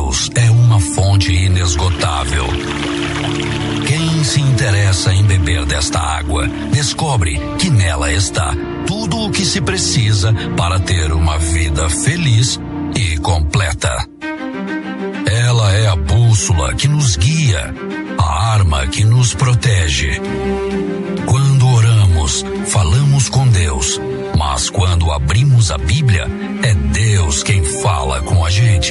Deus é uma fonte inesgotável. Quem se interessa em beber desta água, descobre que nela está tudo o que se precisa para ter uma vida feliz e completa. Ela é a bússola que nos guia, a arma que nos protege. Quando oramos, falamos com Deus, mas quando abrimos a Bíblia, é Deus quem fala com a gente.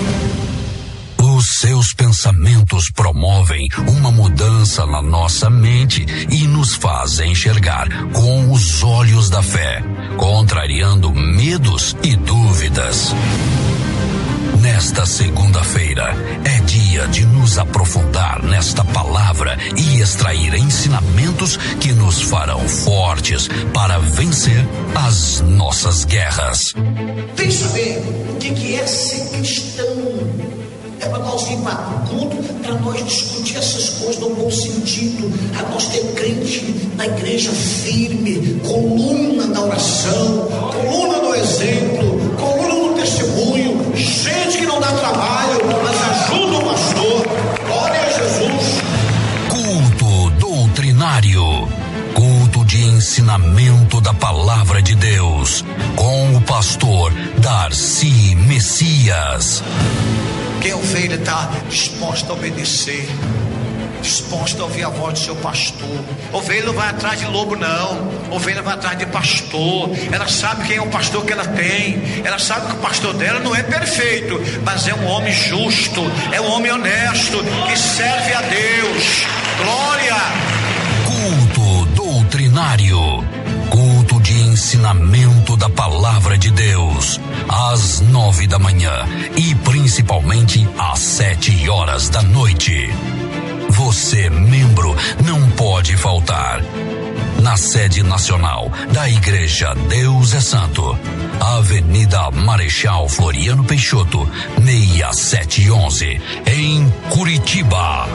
Os seus pensamentos promovem uma mudança na nossa mente e nos fazem enxergar com os olhos da fé, contrariando medos e dúvidas. Nesta segunda-feira é dia de nos aprofundar nesta palavra e extrair ensinamentos que nos farão fortes para vencer as nossas guerras. Tem que saber o que é ser cristão. É para nós vir para o culto, para nós discutir essas coisas no bom sentido, a nós ter crente na igreja firme, coluna na oração, coluna no exemplo, coluna no testemunho, gente que não dá trabalho, mas ajuda o pastor. Glória a Jesus. Culto doutrinário, culto de ensinamento da palavra de Deus, com o pastor Darcy Messias. Que a ovelha está disposta a obedecer, disposta a ouvir a voz do seu pastor. Ovelha não vai atrás de lobo, não. Ovelha vai atrás de pastor. Ela sabe quem é o pastor que ela tem. Ela sabe que o pastor dela não é perfeito, mas é um homem justo, é um homem honesto, que serve a Deus. Glória! Culto doutrinário, culto de ensinamento da palavra de Deus, às 9 da manhã e principalmente às 7 horas da noite. Você, membro, não pode faltar. Na sede nacional da Igreja Deus é Santo, Avenida Marechal Floriano Peixoto, 6711, em Curitiba.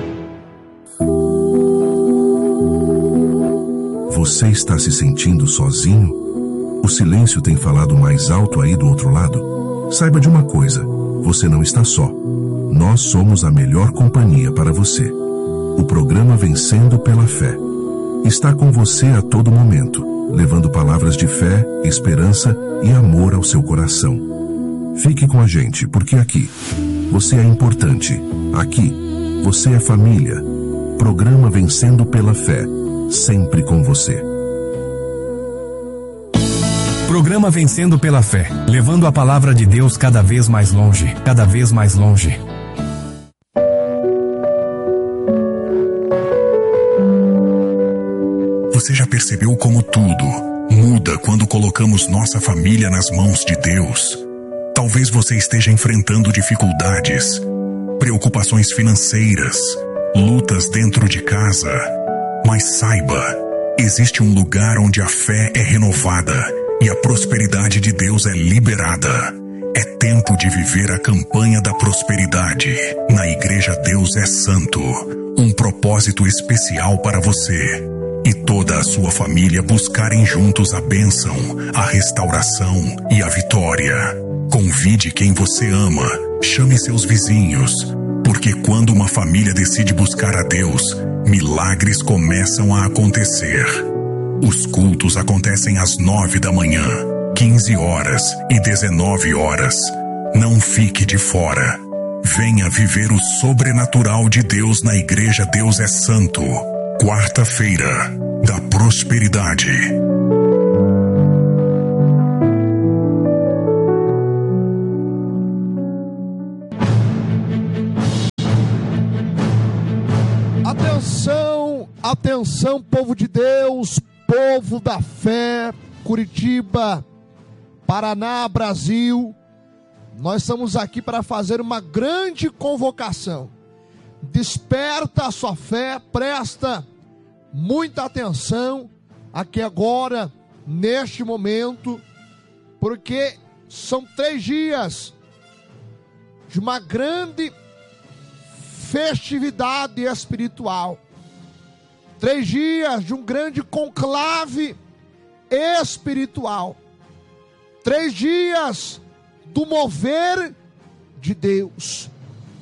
Você está se sentindo sozinho? O silêncio tem falado mais alto aí do outro lado? Saiba de uma coisa, você não está só. Nós somos a melhor companhia para você. O programa Vencendo pela Fé está com você a todo momento, levando palavras de fé, esperança e amor ao seu coração. Fique com a gente, porque aqui você é importante. Aqui você é família. Programa Vencendo pela Fé, sempre com você. Programa Vencendo pela Fé, levando a palavra de Deus cada vez mais longe, cada vez mais longe. Você já percebeu como tudo muda quando colocamos nossa família nas mãos de Deus? Talvez você esteja enfrentando dificuldades, preocupações financeiras, lutas dentro de casa. Mas saiba, existe um lugar onde a fé é renovada e a prosperidade de Deus é liberada. É tempo de viver a campanha da prosperidade na Igreja Deus é Santo. Um propósito especial para você e toda a sua família buscarem juntos a bênção, a restauração e a vitória. Convide quem você ama, chame seus vizinhos, porque quando uma família decide buscar a Deus, milagres começam a acontecer. Os cultos acontecem às 9 da manhã, 15 horas e 19 horas. Não fique de fora. Venha viver o sobrenatural de Deus na Igreja Deus é Santo. Quarta-feira da Prosperidade. Atenção, atenção, povo de Deus, povo da fé, Curitiba, Paraná, Brasil. Nós estamos aqui para fazer uma grande convocação. Desperta a sua fé, presta muita atenção aqui agora, neste momento, porque são 3 dias de uma grande festividade espiritual. 3 dias de um grande conclave espiritual. 3 dias do mover de Deus.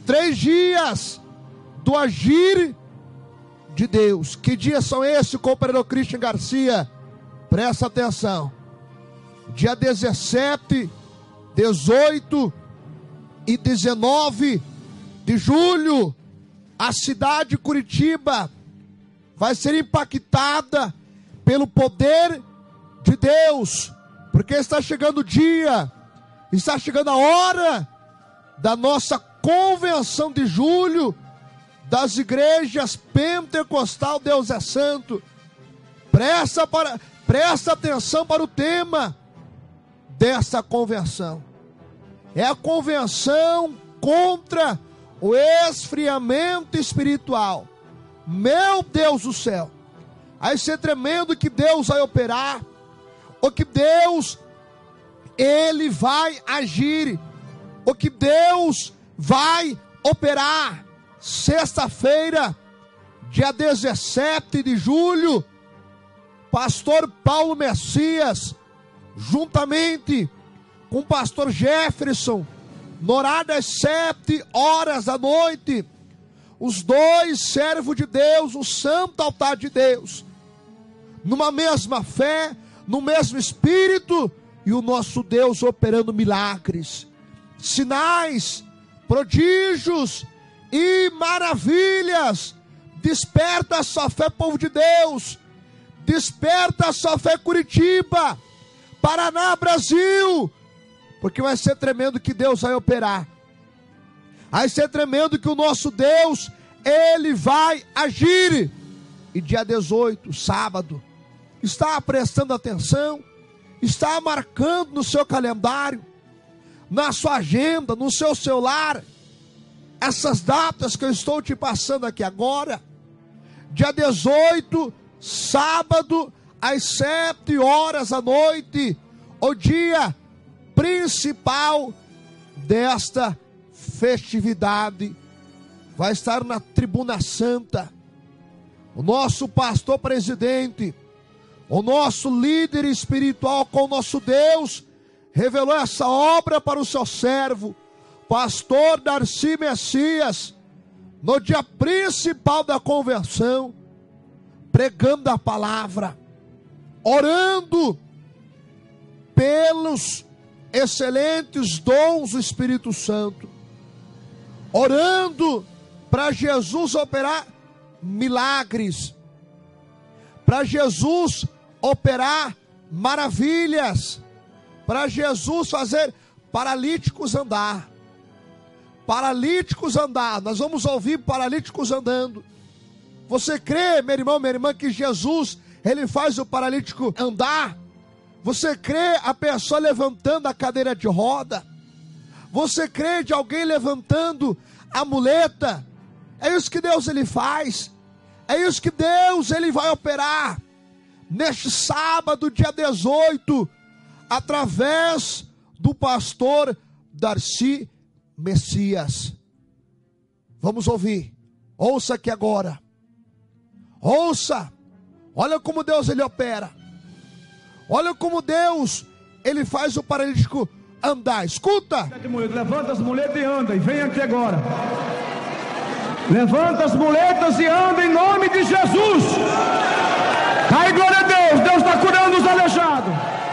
3 dias do agir de Deus. Que dias são esses, companheiro Christian Garcia? Presta atenção. Dia 17, 18 e 19 de julho, a cidade de Curitiba vai ser impactada pelo poder de Deus, porque está chegando o dia, está chegando a hora da nossa convenção de julho das igrejas pentecostal Deus é Santo. Presta atenção para o tema dessa convenção. É a convenção contra o esfriamento espiritual. Meu Deus do céu, vai ser tremendo que Deus vai operar, o que Deus, Ele vai agir, o que Deus vai operar. Sexta-feira, dia 17 de julho, pastor Paulo Messias, juntamente com o pastor Jefferson, no horário das 7 horas da noite, os dois servos de Deus, o santo altar de Deus, numa mesma fé, no mesmo espírito, e o nosso Deus operando milagres, sinais, prodígios e maravilhas. Desperta a sua fé, povo de Deus, desperta a sua fé, Curitiba, Paraná, Brasil, porque vai ser tremendo que Deus vai operar. Vai ser tremendo que o nosso Deus, Ele vai agir. E dia 18, sábado, está prestando atenção, está marcando no seu calendário, na sua agenda, no seu celular, essas datas que eu estou te passando aqui agora. Dia 18, sábado, às 7 horas da noite, o dia principal desta festividade, vai estar na Tribuna Santa. O nosso pastor presidente, o nosso líder espiritual com o nosso Deus, revelou essa obra para o seu servo, pastor Darcy Messias, no dia principal da convenção, pregando a palavra, orando pelos excelentes dons do Espírito Santo, orando para Jesus operar milagres, para Jesus operar maravilhas, para Jesus fazer paralíticos andar. Paralíticos andar, nós vamos ouvir paralíticos andando. Você crê, meu irmão, minha irmã, que Jesus, Ele faz o paralítico andar? Você crê a pessoa levantando a cadeira de roda? Você crê de alguém levantando a muleta? É isso que Deus Ele faz. É isso que Deus Ele vai operar neste sábado, dia 18, através do pastor Darcy Messias. Vamos ouvir. Ouça aqui agora. Ouça. Olha como Deus Ele opera. Olha como Deus Ele faz o paralítico andar. Escuta. Levanta as muletas e anda. E vem aqui agora. Levanta as muletas e anda em nome de Jesus. Ai, glória a Deus. Deus está curando os aleijados.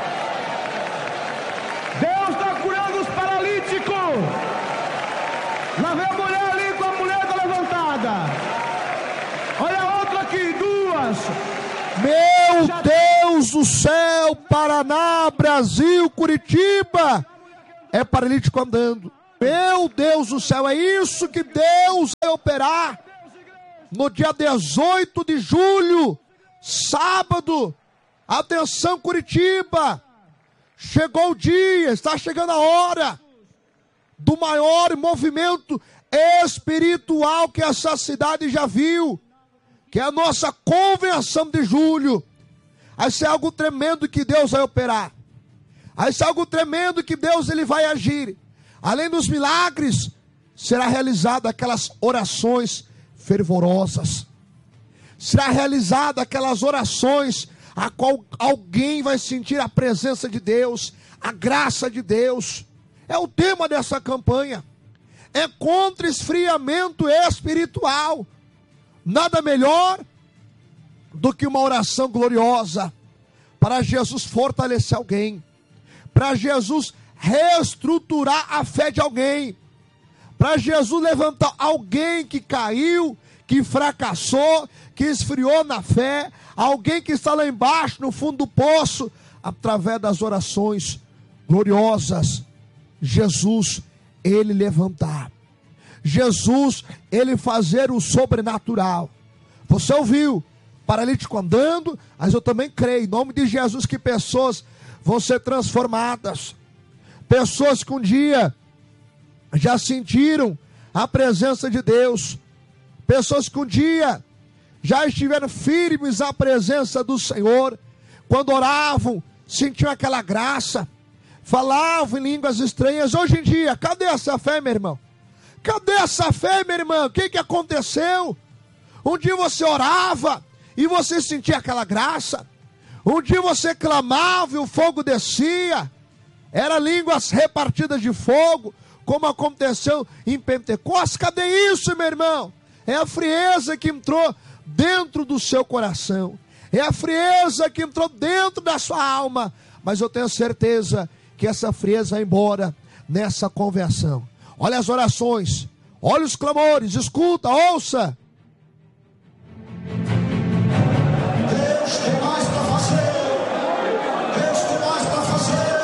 Deus está curando os paralíticos. Lá vem a mulher ali com a muleta levantada. Olha a outra aqui, 2. Meu Deus do céu, Paraná, Brasil, Curitiba, é paralítico andando. Meu Deus do céu, é isso que Deus vai operar no dia 18 de julho, sábado. Atenção, Curitiba, chegou o dia, está chegando a hora do maior movimento espiritual que essa cidade já viu, que é a nossa convenção de julho. Vai ser algo tremendo que Deus vai operar. Vai ser algo tremendo que Deus Ele vai agir. Além dos milagres, será realizada aquelas orações fervorosas. Será realizada aquelas orações a qual alguém vai sentir a presença de Deus, a graça de Deus. É o tema dessa campanha. é contra esfriamento espiritual. Nada melhor do que uma oração gloriosa para Jesus fortalecer alguém, para Jesus reestruturar a fé de alguém, para Jesus levantar alguém que caiu, que fracassou, que esfriou na fé, alguém que está lá embaixo no fundo do poço, através das orações gloriosas. Jesus, ele levantar. Jesus, ele fazer o sobrenatural. Você ouviu, paralítico andando, mas eu também creio, em nome de Jesus, que pessoas vão ser transformadas. Pessoas que um dia já sentiram a presença de Deus. Pessoas que um dia já estiveram firmes à presença do Senhor. Quando oravam, sentiam aquela graça. Falavam em línguas estranhas. Hoje em dia, cadê essa fé, meu irmão? Cadê essa fé, meu irmão? O que aconteceu? Um dia você orava e você sentia aquela graça. Um dia você clamava e o fogo descia. Era línguas repartidas de fogo, como aconteceu em Pentecostes. Cadê isso, meu irmão? É a frieza que entrou dentro do seu coração. É a frieza que entrou dentro da sua alma. Mas eu tenho certeza que essa frieza vai embora nessa conversão. Olha as orações, olha os clamores, escuta, ouça. Deus tem mais para fazer. Deus tem mais para fazer.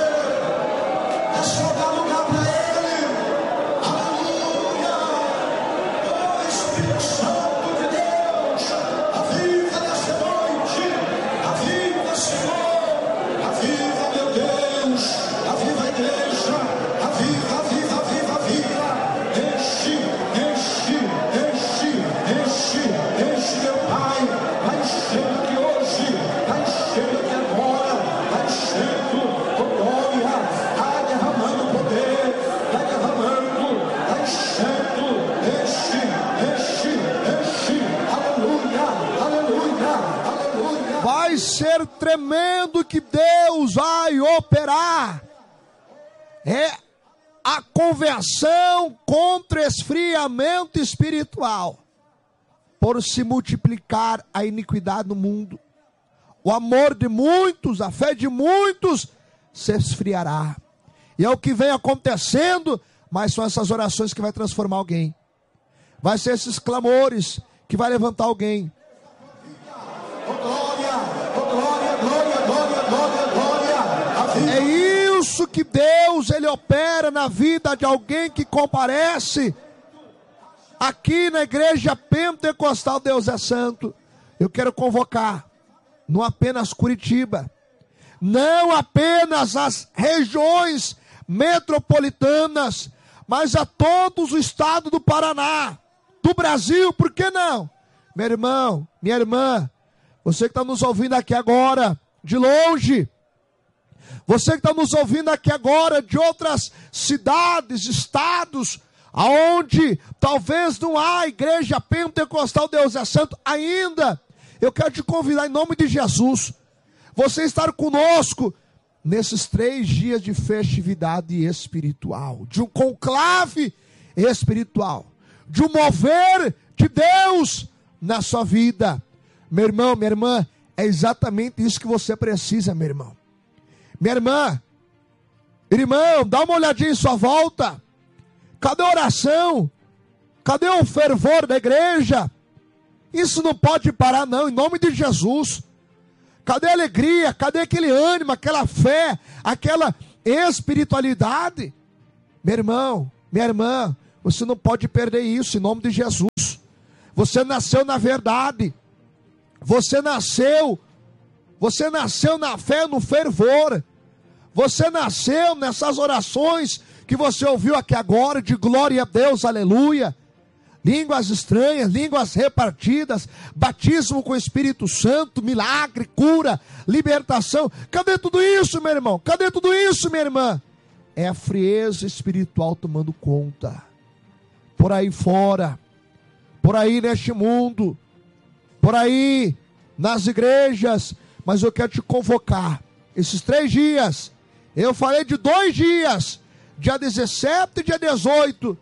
É só dar lugar para Ele. Aleluia. Oh, Espírito Santo de Deus, aviva nessa noite. Aviva, Senhor. Aviva, meu Deus. Aviva a igreja. Aviva, aviva, aviva, aviva. Enche, enche, enche, enche, enche, meu Pai. Vai enchendo aqui hoje. Vai enchendo aqui agora. Vai enchendo, oh glória. Vai derramando poder. Vai derramando. Vai enchendo. Enche, enche, enche. Aleluia, aleluia, aleluia. Vai ser tremendo que Deus vai operar. É a conversão contra esfriamento espiritual. Por se multiplicar a iniquidade no mundo, o amor de muitos, a fé de muitos se esfriará. E é o que vem acontecendo, mas são essas orações que vai transformar alguém. Vai ser esses clamores que vai levantar alguém. Oh glória, oh glória, glória, glória, glória, glória. Aviva. É isso que Deus, ele opera na vida de alguém que comparece aqui na igreja pentecostal. Deus é santo. Eu quero convocar, não apenas Curitiba, não apenas as regiões metropolitanas, mas a todos o estado do Paraná, do Brasil, por que não? Meu irmão, minha irmã, você que está nos ouvindo aqui agora, de longe, você que está nos ouvindo aqui agora, de outras cidades, estados, aonde talvez não há igreja pentecostal Deus é santo ainda, eu quero te convidar em nome de Jesus, você estar conosco nesses 3 dias de festividade espiritual, de um conclave espiritual, de um mover de Deus na sua vida. Meu irmão, minha irmã, é exatamente isso que você precisa, meu irmão. Minha irmã, irmão, dá uma olhadinha em sua volta. Cadê a oração? Cadê o fervor da igreja? Isso não pode parar não, em nome de Jesus. Cadê a alegria? Cadê aquele ânimo, aquela fé, aquela espiritualidade? Meu irmão, minha irmã, você não pode perder isso, em nome de Jesus. Você nasceu na verdade. Você nasceu na fé, no fervor. Você nasceu nessas orações que você ouviu aqui agora, de glória a Deus, aleluia. Línguas estranhas, línguas repartidas, batismo com o Espírito Santo, milagre, cura, libertação. Cadê tudo isso, meu irmão? Cadê tudo isso, minha irmã? É a frieza espiritual tomando conta. Por aí fora, por aí neste mundo, por aí nas igrejas, mas eu quero te convocar, esses 3 dias, eu falei de 2 dias, dia 17 e dia 18,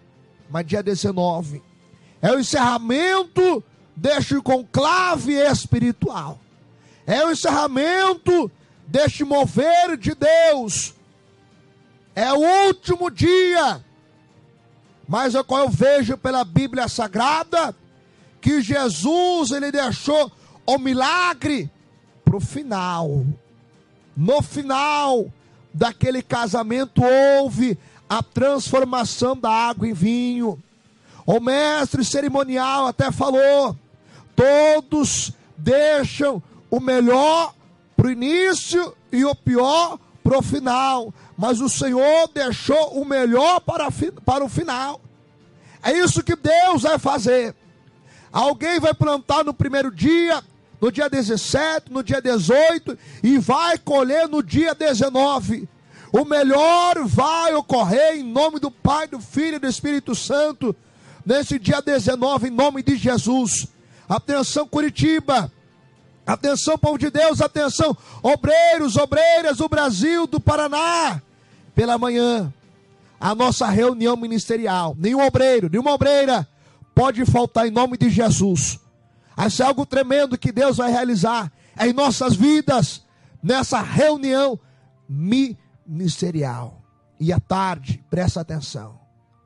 mas dia 19. É o encerramento deste conclave espiritual. É o encerramento deste mover de Deus. É o último dia. Mas o qual eu vejo pela Bíblia Sagrada, que Jesus, ele deixou o milagre para o final. No final daquele casamento houve a transformação da água em vinho. O mestre cerimonial até falou: todos deixam o melhor para o início e o pior para o final, mas o Senhor deixou o melhor para o final. É isso que Deus vai fazer. Alguém vai plantar no primeiro dia, no dia 17, no dia 18, e vai colher no dia 19. O melhor vai ocorrer em nome do Pai, do Filho e do Espírito Santo, nesse dia 19, em nome de Jesus. Atenção, Curitiba. Atenção, povo de Deus. Atenção, obreiros, obreiras do Brasil, do Paraná. Pela manhã, a nossa reunião ministerial. Nenhum obreiro, nenhuma obreira pode faltar em nome de Jesus. Isso é algo tremendo que Deus vai realizar em nossas vidas, nessa reunião ministerial. E à tarde, presta atenção,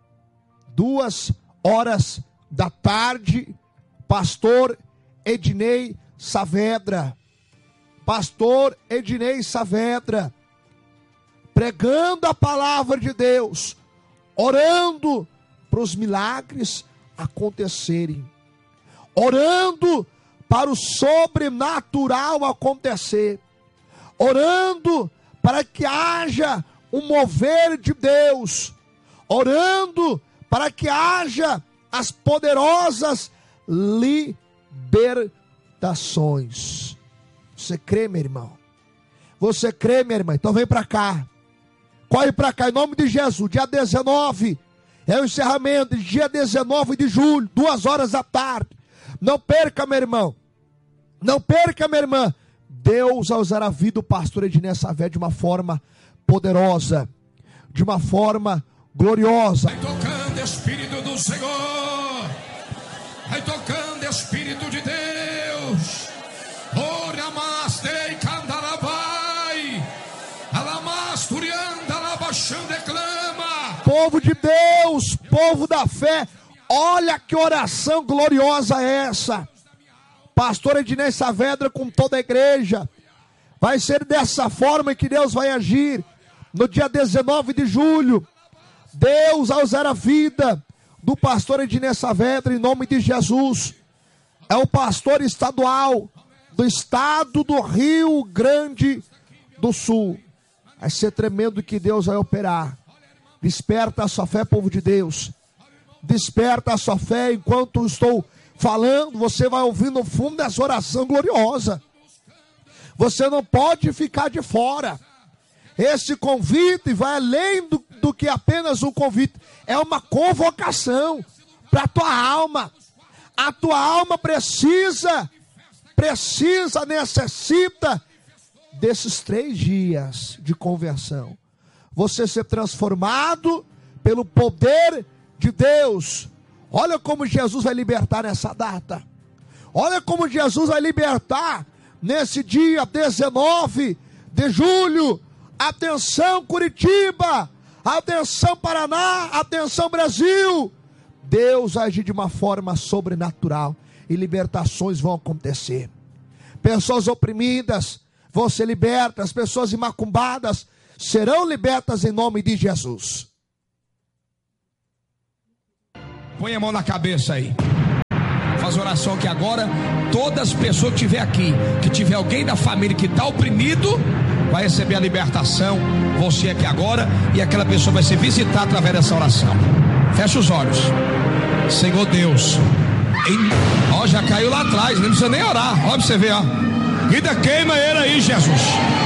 14h, pastor Ednei Saavedra, pregando a palavra de Deus, orando para os milagres acontecerem, orando para o sobrenatural acontecer, orando para que haja um mover de Deus, orando para que haja as poderosas libertações. Você crê, meu irmão? Você crê, minha irmã? Então vem para cá. Corre para cá em nome de Jesus. Dia 19 é o encerramento. Dia 19 de julho, 14h. Não perca, meu irmão. Não perca, minha irmã. Deus vai usar a vida do pastor Ednei Saavedra de uma forma poderosa, de uma forma gloriosa. Vai tocando, Espírito do Senhor. Vai tocando, Espírito de Deus. Ora, mastei, candarabai. Alamasturianda, alabaxando, declama. Povo de Deus, povo da fé, olha que oração gloriosa é essa. Pastor Ednei Saavedra com toda a igreja. Vai ser dessa forma que Deus vai agir. No dia 19 de julho, Deus vai usar a vida do pastor Ednei Saavedra em nome de Jesus. É o pastor estadual do estado do Rio Grande do Sul. Vai ser tremendo que Deus vai operar. Desperta a sua fé, povo de Deus. Desperta a sua fé. Enquanto estou falando, você vai ouvir no fundo dessa oração gloriosa. Você não pode ficar de fora. Esse convite vai além do que apenas um convite. É uma convocação para a tua alma. A tua alma necessita desses 3 dias de conversão. Você ser transformado pelo poder de Deus. Olha como Jesus vai libertar nessa data. Olha como Jesus vai libertar nesse dia 19 de julho. Atenção, Curitiba. Atenção, Paraná. Atenção, Brasil. Deus vai agir de uma forma sobrenatural e libertações vão acontecer. Pessoas oprimidas vão ser libertas. Pessoas imacumbadas serão libertas em nome de Jesus. Põe a mão na cabeça aí. Faz oração que agora todas as pessoas que estiver aqui, que tiver alguém da família que está oprimido, vai receber a libertação. Você aqui agora, e aquela pessoa vai ser visitada através dessa oração. Fecha os olhos. Senhor Deus, ó, já caiu lá atrás, não precisa nem orar. Ó, pra você ver, ó. E daí queima ele aí, Jesus.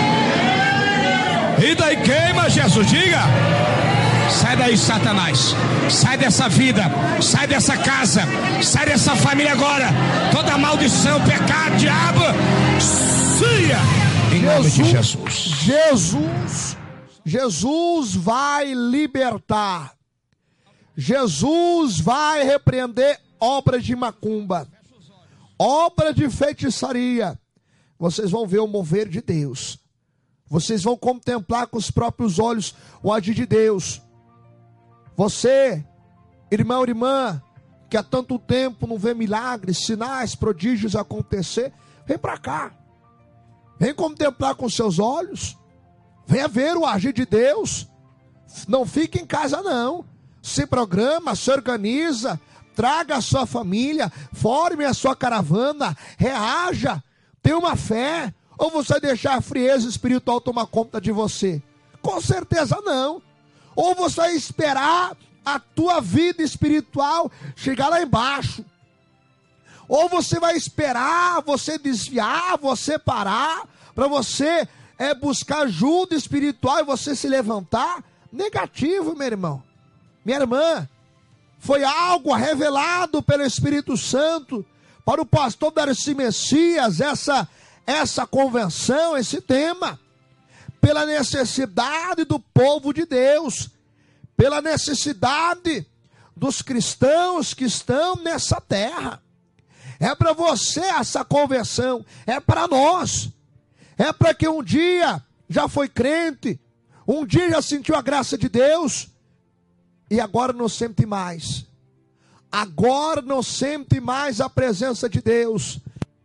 E daí queima, Jesus, diga. Sai daí, Satanás. Sai dessa vida, sai dessa casa, sai dessa família agora. Toda maldição, pecado, diabo, saia em nome de Jesus. Jesus vai libertar. Jesus vai repreender obras de macumba, obra de feitiçaria. Vocês vão ver o mover de Deus. Vocês vão contemplar com os próprios olhos o agir de Deus. Você, irmão, irmã, que há tanto tempo não vê milagres, sinais, prodígios acontecer, vem para cá. Vem contemplar com seus olhos. Venha ver o agir de Deus. Não fique em casa não. Se programa, se organiza, traga a sua família, forme a sua caravana, reaja, tenha uma fé. Ou você vai deixar a frieza espiritual tomar conta de você? Com certeza não. Ou você vai esperar a tua vida espiritual chegar lá embaixo. Ou você vai esperar você desviar, você parar, para você buscar ajuda espiritual e você se levantar. Negativo, meu irmão, minha irmã. Foi algo revelado pelo Espírito Santo para o pastor Darcy Messias, essa convenção, esse tema, pela necessidade do povo de Deus, pela necessidade dos cristãos que estão nessa terra. É para você essa conversão, é para nós, é para que um dia já foi crente, um dia já sentiu a graça de Deus, e agora não sente mais. Agora não sente mais a presença de Deus.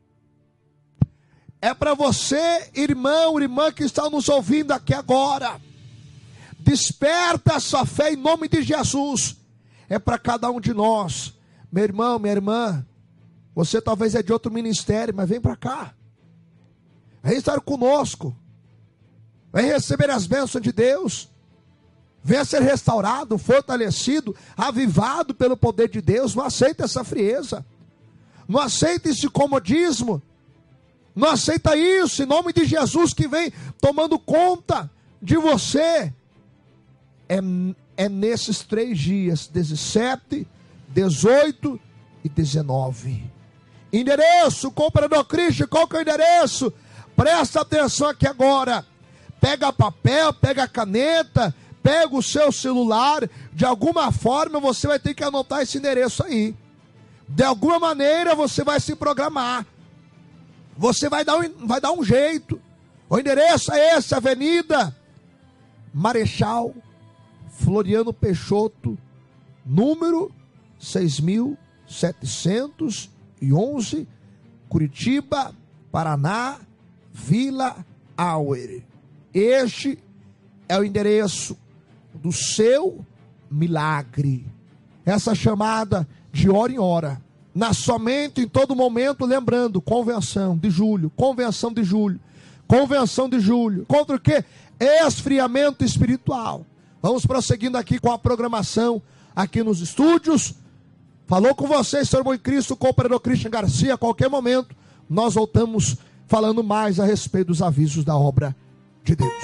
É para você, irmão, irmã que está nos ouvindo aqui agora. Desperta a sua fé em nome de Jesus. É para cada um de nós. Meu irmão, minha irmã, você talvez é de outro ministério, mas vem para cá. Vem estar conosco. Vem receber as bênçãos de Deus. Venha ser restaurado, fortalecido, avivado pelo poder de Deus. Não aceita essa frieza. Não aceita esse comodismo. Não aceita isso, em nome de Jesus, que vem tomando conta de você. É nesses 3 dias, 17, 18 e 19. Endereço, Cooperador Cristo, qual que é o endereço? Presta atenção aqui agora. Pega papel, pega caneta, pega o seu celular. De alguma forma você vai ter que anotar esse endereço aí. De alguma maneira você vai se programar. Você vai dar um jeito. O endereço é esse: Avenida Marechal Floriano Peixoto, número 6.711, Curitiba, Paraná, Vila Auer. Este é o endereço do seu milagre. Essa chamada de hora em hora. Na somente, em todo momento, lembrando, convenção de julho, convenção de julho, convenção de julho. Contra o quê? Esfriamento espiritual. Vamos prosseguindo aqui com a programação, aqui nos estúdios. Falou com vocês, seu irmão em Cristo, Cooperador Christian Garcia. A qualquer momento, nós voltamos falando mais a respeito dos avisos da obra de Deus.